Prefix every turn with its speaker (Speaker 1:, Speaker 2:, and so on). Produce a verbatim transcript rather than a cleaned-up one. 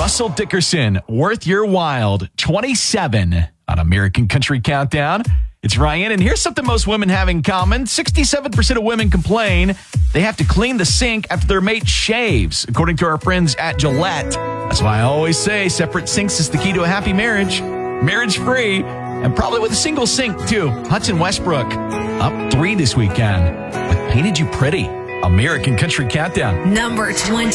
Speaker 1: Russell Dickerson, Worth Your Wild, twenty-seven on American Country Countdown. It's Ryan, and here's something most women have in common. sixty-seven percent of women complain they have to clean the sink after their mate shaves, according to our friends at Gillette. That's why I always say separate sinks is the key to a happy marriage. Marriage-free, and probably with a single sink, too. Hudson Westbrook, up three this weekend with Painted You Pretty. American Country Countdown.
Speaker 2: Number twenty.